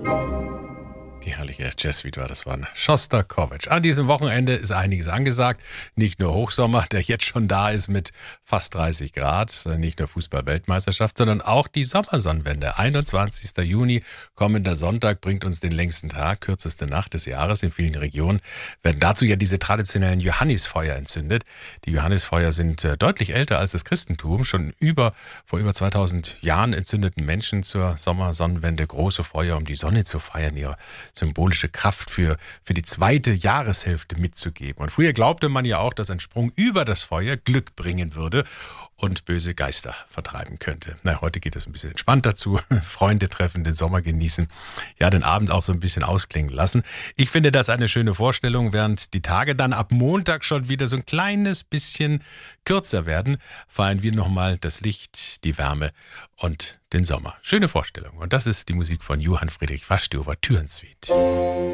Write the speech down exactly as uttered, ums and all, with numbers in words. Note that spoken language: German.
Die herrliche Jazzsuite war das von Schostakowitsch. An diesem Wochenende ist einiges angesagt. Nicht nur Hochsommer, der jetzt schon da ist mit fast dreißig Grad, nicht nur Fußball-Weltmeisterschaft, sondern auch die Sommersonnenwende. einundzwanzigster Juni, kommender Sonntag, bringt uns den längsten Tag, kürzeste Nacht des Jahres. In vielen Regionen werden dazu ja diese traditionellen Johannisfeuer entzündet. Die Johannisfeuer sind äh, deutlich älter als das Christentum. Schon über, vor über zweitausend Jahren entzündeten Menschen zur Sommersonnenwende große Feuer, um die Sonne zu feiern, ihre symbolische Kraft für, für die zweite Jahreshälfte mitzugeben. Und früher glaubte man ja auch, dass ein Sprung über das Feuer Glück bringen würde und böse Geister vertreiben könnte. Na, heute geht es ein bisschen entspannter zu. Freunde treffen, den Sommer genießen, ja, den Abend auch so ein bisschen ausklingen lassen. Ich finde das eine schöne Vorstellung, während die Tage dann ab Montag schon wieder so ein kleines bisschen kürzer werden, feiern wir nochmal das Licht, die Wärme und den Sommer. Schöne Vorstellung. Und das ist die Musik von Johann Friedrich Wasch, die Ouvertüren-Suite.